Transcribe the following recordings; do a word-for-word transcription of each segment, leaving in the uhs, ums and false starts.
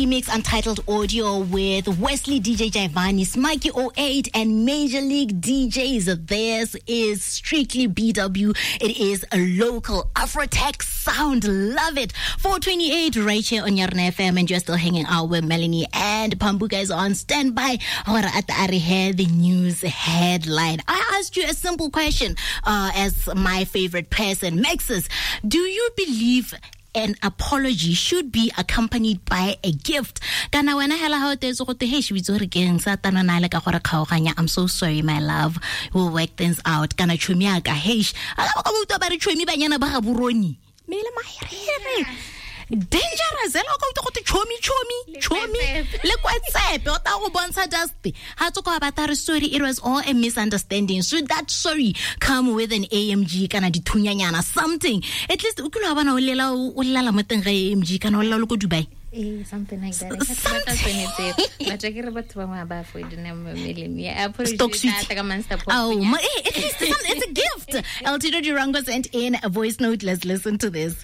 Remix Untitled Audio with Wesley D J Jaivani, Smikey oh eight, and Major League D Js. This is strictly B W. It is a local Afrotech sound. Love it. four twenty-eight right here on Yarna F M, and you're still hanging out with Melanie and Pambuka is on standby. The news headline. I asked you a simple question uh, as my favorite person, Maxis. Do you believe an apology should be accompanied by a gift? Kana wena hela ha te so te he shibitso re keng sa tana na le ka gore khaoganya, I'm so sorry my love, we'll work things out. Kana chomi ya ka hesh ala ba ka buta ba re chomi banyana ba ga buroni mele mahere dangerous ela go to go chomi chomi chomi le kwetsepe o ta go bontsha just ha tsoko ba ta re sorry, it was all a misunderstanding. Should that sorry come with an A M G kana dithunyanyana something? At least ukula bana o lela o lela mo teng ga A M G kana o lela lo go Dubai. Eh, something like that. Oh, it's a gift. Altino Durango sent in a voice note. Let's listen to this.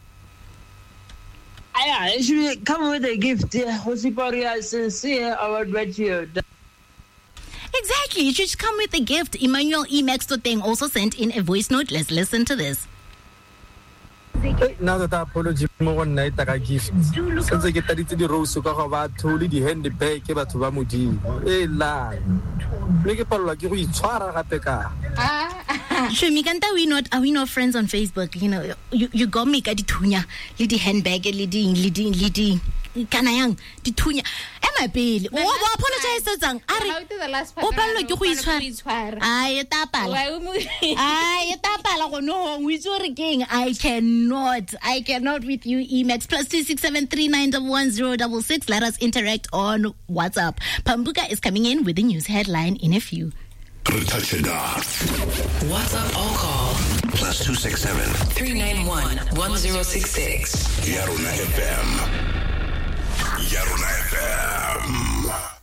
Yeah, it should come with a gift. Yeah, sincere our gratitude. Exactly, it should come with a gift. Emmanuel E. Maxtoteng also sent in a voice note. Let's listen to this. Now that I apology more night that I give since I get that the rose to go about to the hand bake about to Bamudi. Eh, lie. Make a like you Twara. Shumikanta, we not are we not friends on Facebook? You know, you you got me at the tunya, lady handbag, lady, lady, lady. Kanayang, the tunya. Am I bail? Oh, apologize to Zang. How did the last part? Oh, look, you swear. I tapal. I tapal. No, we saw again. I cannot. I cannot with you, Emax. Plus two six seven three nine double one zero double six. Let us interact on WhatsApp. Pambuka is coming in with the news headline in a few. WhatsApp or call plus two six seven three nine one one zero six six. Yaruna F M. Yaruna F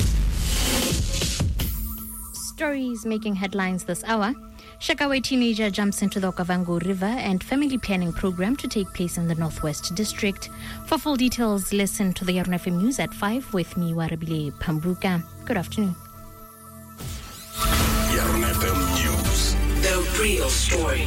M. Stories making headlines this hour. Shakawe teenager jumps into the Okavango River and family planning program to take place in the Northwest District. For full details, listen to the Yaruna F M News at five with me, Warabile Pambuka. Good afternoon. Yaruna F M News. The real story.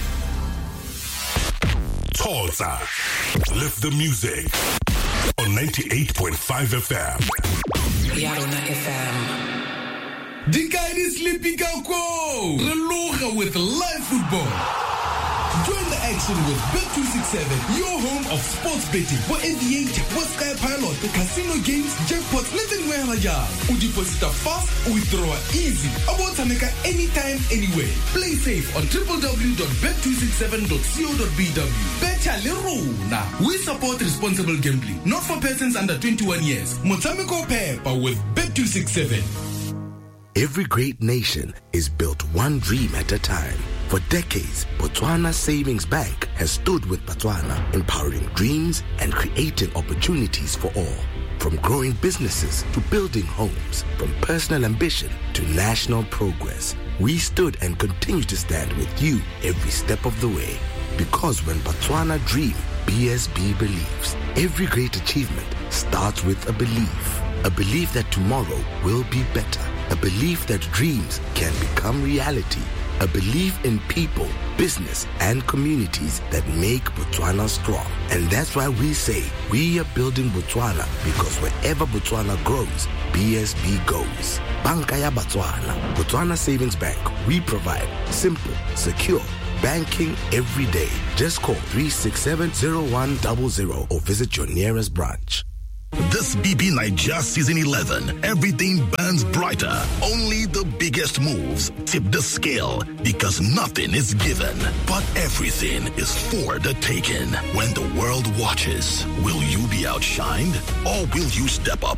Tulsa. Lift the music on ninety-eight point five F M. Yaruna F M. The guy is sleeping Kauko. Reloga with live football. Join the action with Bet two sixty-seven, your home of sports betting. For Aviator, for Sky Pilot, casino games, jackpots, living where you are. We deposit fast, withdraw easy. About to make anytime, anywhere. Play safe on w w w dot bet two six seven dot co dot b w. Betcha Lerona. We support responsible gambling, not for persons under twenty-one years. Motamiko Pepper with Bet two sixty-seven. Every great nation is built one dream at a time. For decades, Botswana Savings Bank has stood with Botswana, empowering dreams and creating opportunities for all. From growing businesses to building homes, from personal ambition to national progress, we stood and continue to stand with you every step of the way. Because when Botswana dreams, B S B believes. Every great achievement starts with a belief. A belief that tomorrow will be better. A belief that dreams can become reality. A belief in people, business, and communities that make Botswana strong. And that's why we say we are building Botswana, because wherever Botswana grows, B S B goes. Banka ya Botswana. Botswana Savings Bank. We provide simple, secure banking every day. Just call three six seven zero one zero zero or visit your nearest branch. This B B Nigeria Season eleven, everything burns brighter. Only the biggest moves tip the scale, because nothing is given, but everything is for the taking. When the world watches, will you be outshined or will you step up